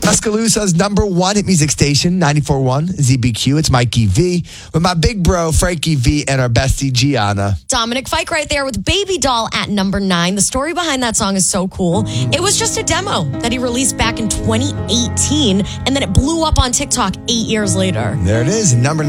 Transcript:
Tuscaloosa's number one hit music station, 94.1 ZBQ. It's Mikey V with my big bro, Frankie V, and our bestie, Gianna. Dominic Fike right there with Baby Doll at number 9. The story behind that song is so cool. It was just a demo that he released back in 2018, and then it blew up on TikTok 8 years later. There it is, number